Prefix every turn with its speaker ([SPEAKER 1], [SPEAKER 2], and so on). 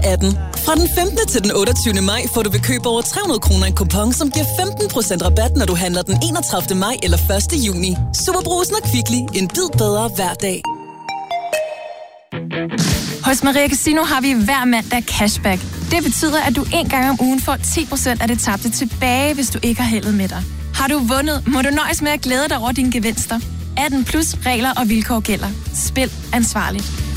[SPEAKER 1] 18. Fra den 15. til den 28. maj får du ved køb over 300 kroner en kupon, som giver 15% rabat, når du handler den 31. maj eller 1. juni. SuperBrugsen og Kvickly. En bid bedre hver dag.
[SPEAKER 2] Hos Maria Casino har vi hver mandag cashback. Det betyder, at du en gang om ugen får 10% af det tabte tilbage, hvis du ikke har heldet med dig. Har du vundet, må du nøjes med at glæde dig over dine gevinster. 18+ regler og vilkår gælder. Spil ansvarligt.